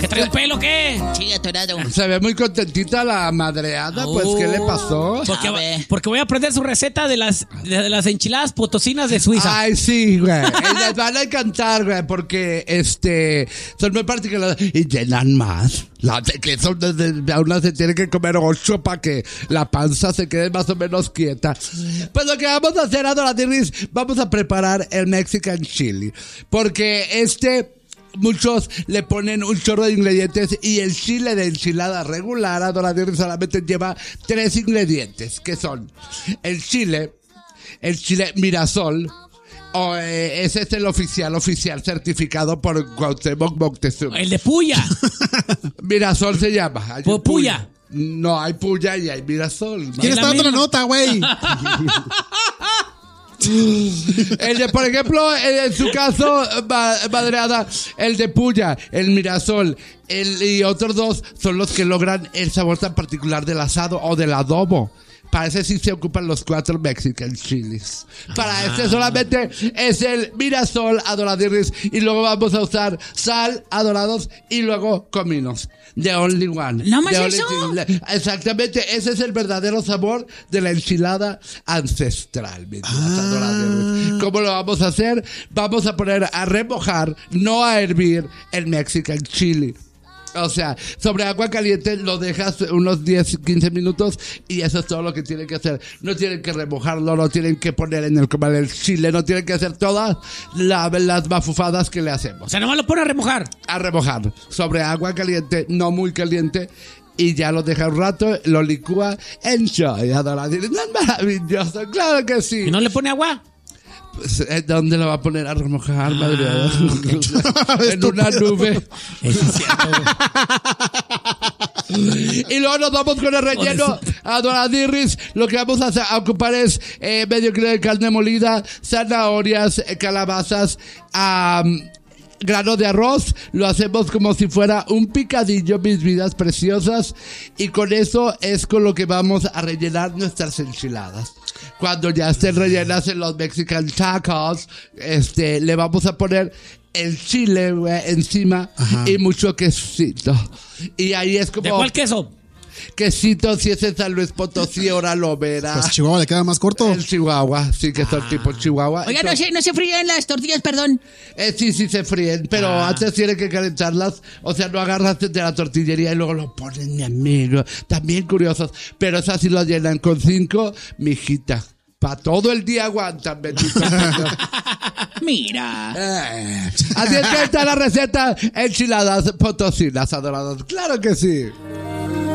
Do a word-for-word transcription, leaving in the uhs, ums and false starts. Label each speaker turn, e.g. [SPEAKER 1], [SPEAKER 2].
[SPEAKER 1] ¿Que trae un pelo qué?
[SPEAKER 2] Chile atorado.
[SPEAKER 3] Se ve muy contentita la madreada, pues, ¿qué le pasó?
[SPEAKER 1] Porque,
[SPEAKER 2] A ver.
[SPEAKER 1] porque voy a aprender su receta de las, de las enchiladas potosinas de Suiza.
[SPEAKER 3] Ay, sí, güey. Y les van a encantar, güey, porque este son muy particulares y llenan más. La de que son desde, a una se tiene que comer ocho para que la panza se quede más o menos quieta. Pues lo que vamos a hacer, Adoradirris, vamos a preparar el Mexican Chili. Porque este, muchos le ponen un chorro de ingredientes y el chile de enchilada regular, Adoradirris, solamente lleva tres ingredientes, que son el chile, el chile Mirasol. Oh, eh, ese es el oficial, oficial, certificado por Cuauhtémoc Moctezuma.
[SPEAKER 1] El de Puya.
[SPEAKER 3] Mirasol se llama. Hay
[SPEAKER 1] Pu-
[SPEAKER 3] un
[SPEAKER 1] Puya.
[SPEAKER 3] No, hay Puya y hay Mirasol. ¿No?
[SPEAKER 4] ¿Quién está dando la nota, güey?
[SPEAKER 3] El de, por ejemplo, en, en su caso, ma- madreada, el de Puya, el Mirasol, el, y otros dos son los que logran el sabor tan particular del asado o del adobo. Para ese sí se ocupan los cuatro Mexican Chilis. Para
[SPEAKER 1] Ah.
[SPEAKER 3] este solamente es el Mirasol, Adoradirris, y luego vamos a usar sal, adorados, y luego cominos. The only one.
[SPEAKER 2] ¿No más
[SPEAKER 3] The only
[SPEAKER 2] eso?
[SPEAKER 3] thing. Exactamente, ese es el verdadero sabor de la enchilada ancestral, mis
[SPEAKER 4] Ah.
[SPEAKER 3] adoradirris. ¿Cómo lo vamos a hacer? Vamos a poner a remojar, no a hervir, el Mexican Chili. O sea, sobre agua caliente lo dejas unos diez, quince minutos y eso es todo lo que tienen que hacer. No tienen que remojarlo, no tienen que poner en el comal el chile, no tienen que hacer todas la- las mafufadas que le
[SPEAKER 1] O
[SPEAKER 3] hacemos.
[SPEAKER 1] sea, nomás lo pone a remojar.
[SPEAKER 3] A remojar sobre agua caliente, no muy caliente, y ya lo deja un rato, lo licúa. Enjoy, Adoradirris. No es maravilloso, claro que sí.
[SPEAKER 1] ¿Y no le pone agua?
[SPEAKER 3] Pues, ¿eh, ¿dónde lo va a poner a remojar, madre? En una nube.
[SPEAKER 1] Eso es cierto, güey.
[SPEAKER 3] Y luego nos vamos con el relleno. Adoradirris, lo que vamos a, hacer- a ocupar es eh, medio kilo de carne molida, zanahorias, eh, calabazas, am, grano de arroz. Lo hacemos como si fuera un picadillo, mis vidas preciosas. Y con eso es con lo que vamos a rellenar nuestras enchiladas. Cuando ya estén rellenas en los Mexican tacos, este, le vamos a poner el chile, güey, encima.
[SPEAKER 4] Ajá.
[SPEAKER 3] Y mucho quesito. Y ahí es como...
[SPEAKER 1] ¿De cuál queso?
[SPEAKER 3] Quesito, si es en San Luis Potosí, ahora lo verá.
[SPEAKER 4] Pues Chihuahua le queda más corto.
[SPEAKER 3] El Chihuahua, sí que son tipo Chihuahua.
[SPEAKER 2] Oiga, no
[SPEAKER 3] Entonces,
[SPEAKER 2] se, no se fríen las tortillas, perdón.
[SPEAKER 3] eh, sí, sí se fríen, pero
[SPEAKER 1] Ah.
[SPEAKER 3] antes tienen que calentarlas. O sea, no agarras de la tortillería y luego lo ponen, mi amigo. También curiosos, pero esas sí lo llenan con cinco, mijita. Para todo el día aguantan, bendito Señor.
[SPEAKER 2] Mira.
[SPEAKER 3] Eh, Así es que está la receta, enchiladas potosinas, adoradas. Claro que sí.